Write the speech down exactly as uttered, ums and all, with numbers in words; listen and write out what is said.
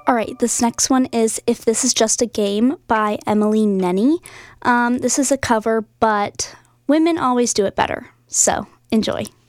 All right, this next one is If This Is Just a Game by Emily Nenny. Um, this is a cover, but women always do it better, so enjoy.